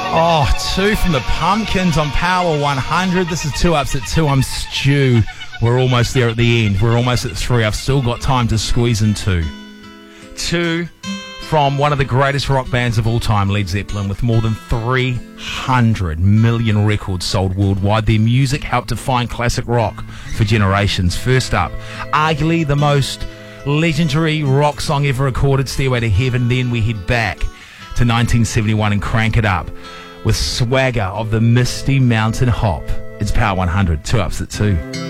Oh, 2 from the Pumpkins on Power 100. This is 2 Ups at 2. I'm Stu. We're almost there at the end. We're almost at 3. I've still got time to squeeze in 2. 2 from one of the greatest rock bands of all time, Led Zeppelin, with more than 300 million records sold worldwide. Their music helped define classic rock for generations. First up, arguably the most legendary rock song ever recorded, Stairway to Heaven. Then we head back to 1971 and crank it up with Swagger of the Misty Mountain Hop. It's Power 100, 2 Ups at 2.